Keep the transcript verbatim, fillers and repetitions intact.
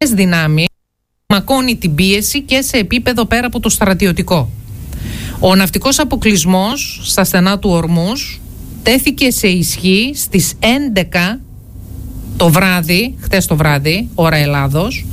δυνάμεις, μακώνει την πίεση και σε επίπεδο πέρα από το στρατιωτικό. Ο ναυτικός αποκλεισμός στα στενά του Ορμούζ τέθηκε σε ισχύ στις έντεκα το βράδυ, χτες το βράδυ, ώρα Ελλάδος,